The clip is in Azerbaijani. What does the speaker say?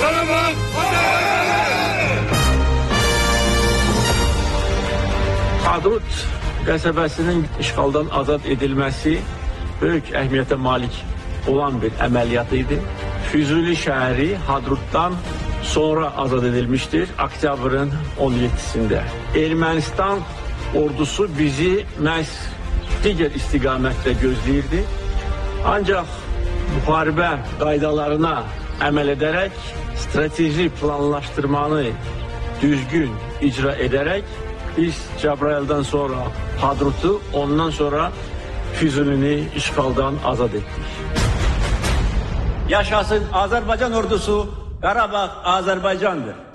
Qarabağ Hadrut qəsəbəsinin işğaldan azad edilməsi böyük əhəmiyyətə malik olan bir əməliyyat idi. Füzuli şəhəri Hadrutdan sonra azad edilmişdir, oktyabrın 17-sində. Ermənistan ordusu bizi məhz digər istiqamətdə gözləyirdi. Ancaq müharibə qaydalarına əməl edərək, strateji planlaşdırmanı düzgün icra edərək, biz Cəbrayıldan sonra Hadrutu, ondan sonra Füzulini işğaldan azad etdik. Yaşasın Azərbaycan ordusu, Qarabağ Azərbaycandır.